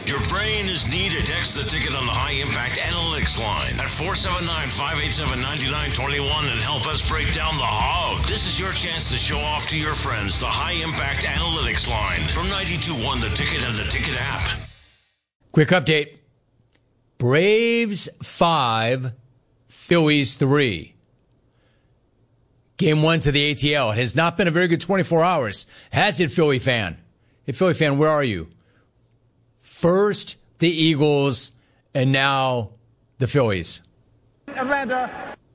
Your brain is needed. Text the ticket on the High Impact Analytics line at 479-587-9921 and help us break down the hog. This is your chance to show off to your friends the High Impact Analytics line from 92.1 The Ticket and the Ticket app. Quick update. Braves 5, Phillies 3. Game 1 to the ATL. It has not been a very good 24 hours. Has it, Philly fan? Hey, Philly fan, where are you? First, the Eagles, and now the Phillies. Atlanta.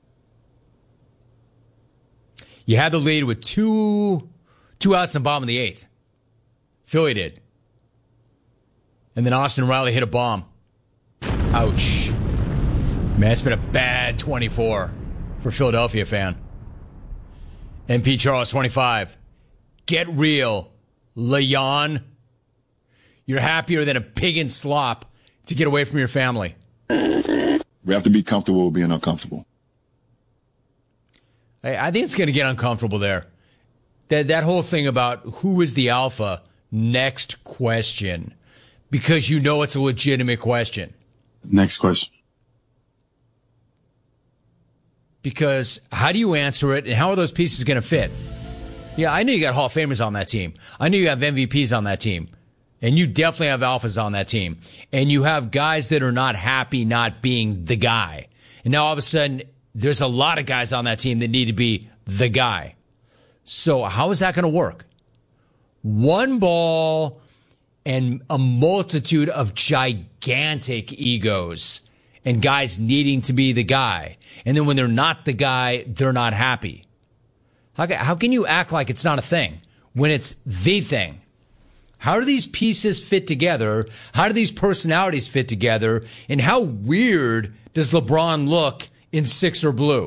You had the lead with two outs in the bottom of the 8th. Philly did. And then Austin Riley hit a bomb. Ouch. Man, it's been a bad 24 for Philadelphia fan. MP Charles 25. Get real, Leon. You're happier than a pig in slop to get away from your family. We have to be comfortable with being uncomfortable. I think it's going to get uncomfortable there. That whole thing about who is the alpha, next question. Because you know it's a legitimate question. Next question. Because how do you answer it, and how are those pieces going to fit? Yeah, I know you got Hall of Famers on that team. I know you have MVPs on that team. And you definitely have alphas on that team. And you have guys that are not happy not being the guy. And now all of a sudden, there's a lot of guys on that team that need to be the guy. So how is that going to work? One ball and a multitude of gigantic egos and guys needing to be the guy. And then when they're not the guy, they're not happy. How can you act like it's not a thing when it's the thing? How do these pieces fit together? How do these personalities fit together? And how weird does LeBron look in Sixer blue?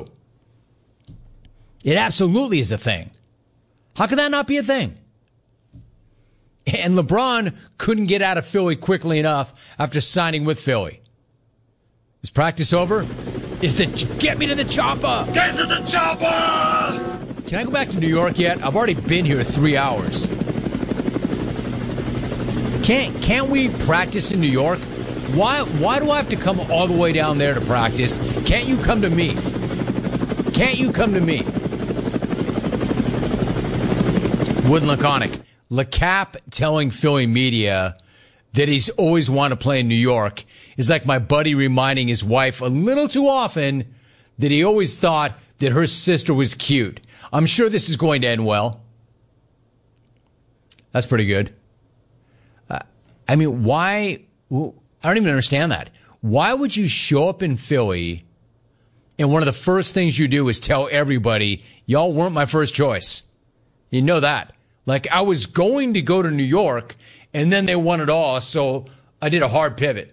It absolutely is a thing. How can that not be a thing? And LeBron couldn't get out of Philly quickly enough after signing with Philly. Is practice over? Get me to the chopper! Get to the chopper! Can I go back to New York yet? I've already been here 3 hours. Can't we practice in New York? Why do I have to come all the way down there to practice? Can't you come to me? Can't you come to me? Wood and Laconic. LeCap telling Philly media that he's always wanted to play in New York is like my buddy reminding his wife a little too often that he always thought that her sister was cute. I'm sure this is going to end well. That's pretty good. I mean, why? I don't even understand that. Why would you show up in Philly and one of the first things you do is tell everybody, y'all weren't my first choice? You know that. Like, I was going to go to New York, and then they won it all, so I did a hard pivot.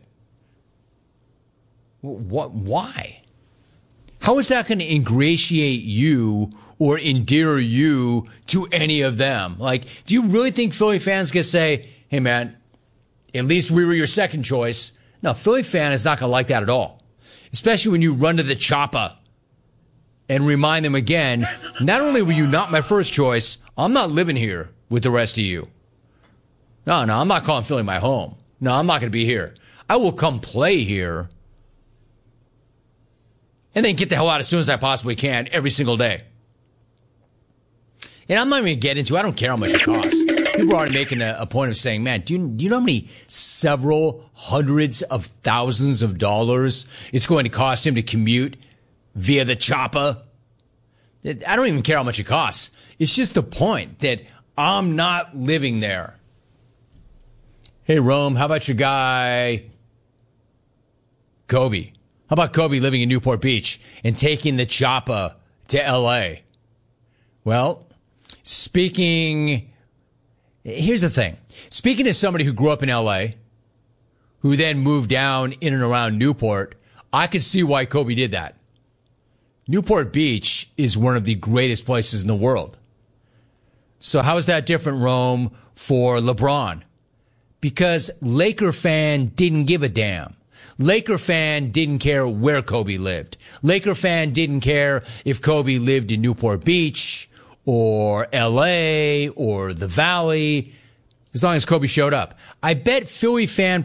What? Why? How is that going to ingratiate you or endear you to any of them? Like, do you really think Philly fans can say, hey, man, at least we were your second choice? No, Philly fan is not going to like that at all. Especially when you run to the chopper and remind them again, not only were you not my first choice, I'm not living here with the rest of you. No, I'm not calling Philly my home. No, I'm not going to be here. I will come play here and then get the hell out as soon as I possibly can every single day. And I'm not even going to get into, I don't care how much it costs. People are already making a point of saying, man, do you know how many several hundreds of thousands of dollars it's going to cost him to commute via the chopper? I don't even care how much it costs. It's just the point that I'm not living there. Hey, Rome, how about your guy, Kobe? How about Kobe living in Newport Beach and taking the chopper to L.A.? Well, here's the thing. Speaking as somebody who grew up in L.A., who then moved down in and around Newport, I could see why Kobe did that. Newport Beach is one of the greatest places in the world. So how is that different, Rome, for LeBron? Because Laker fan didn't give a damn. Laker fan didn't care where Kobe lived. Laker fan didn't care if Kobe lived in Newport Beach or L.A. or the Valley, as long as Kobe showed up. I bet Philly fan